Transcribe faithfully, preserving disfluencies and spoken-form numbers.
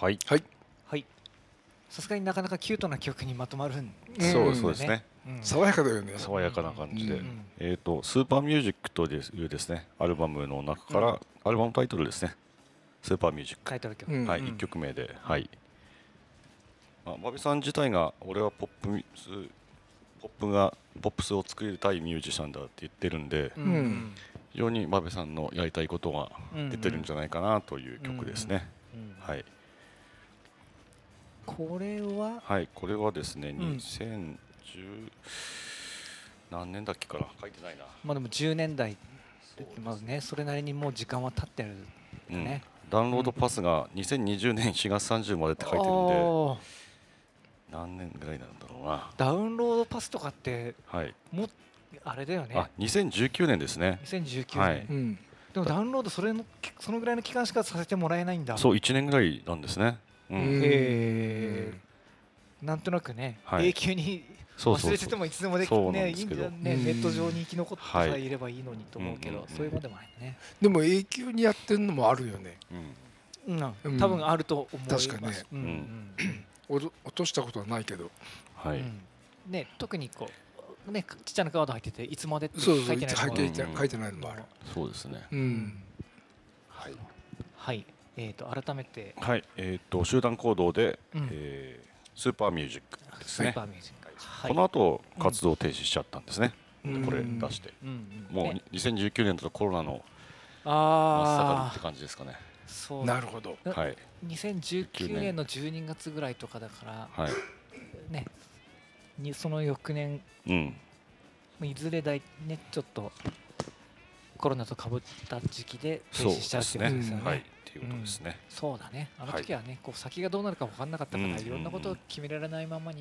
はい。 はい。 はい。さすがになかなかキュートな曲にまとまるんうんそうそうですね。 うん爽やかだよね。 爽やかな感じで、 うんえっ、とスーパーミュージックというですねアルバムの中から、 うんアルバムタイトルですね。スーパーミュージック。 タイトル曲、 うんはい、 うんいっきょくめで、はい。まあ、バビさん自体が俺はポップミスポップがポップスを作りたいミュージシャンだって言ってるんで、 うんうん非常にバビさんのやりたいことが出てるんじゃないかなという曲ですね。 うんうんはい。 これははい、これはですね、 んにせんじゅう何年だっけかな、書いてないな。 まあでもじゅうねんだいって言ってますね。それなりにもう時間は経ってるんだうんね。 ダウンロードパスがにせんにじゅうねんしがつさんじゅうまでって書いてるんで、 あー何年ぐらいなんだろうな。 ダウンロードパスとかってはい。 もうあれだよね。 あ、にせんじゅうきゅうねんですね。 にせんじゅうきゅうねん、 はいうん。 でもダウンロードそれのそのぐらいの期間しかさせてもらえないんだ。 そう、いちねんぐらいなんですね。うん。 うんへーなんとなくね、 はい永久にそうそうそう忘れててもいつでもできそうなんねいいですけどんじゃね、 うんネット上に生き残ってさはいえいればいいのにと思うけど、 うんうんうんそういうもんでもないね。 でも永久にやってるのもあるよね。 うん。 うん、 うん多分あると思います。 確かねうんうんおど落としたことはないけど。 はい。 うんね、特にこうねちっちゃなカード入ってていつまでってそうそう。 書いてない書いてのがうん書いてないのもある。 そうですね。 うん。 はい。 はい、えー、と改めて、 はい。えっ、と集団行動で、 うんえースーパーミュージックですねスーパ。ーミュージック、はい、 この後活動停止しちゃったんですね。 うんこれ出して。 うんうんもうねにせんじゅうきゅうねんだとコロナの真っ盛りってああ感じですかね。 そうなるほど。 なはい。 にせんじゅうきゅうねんのじゅうにがつぐらいとかだから、 はい。 ねにその翌年うん。 いずれだいねちょっとコロナとかぶった時期で停そう止しちゃうってですねことですよね。 はい。っていうことですね。 そうだね。あの時はね、こう先がどうなるか分かんなかったから、 うんいろんなことを決められないままに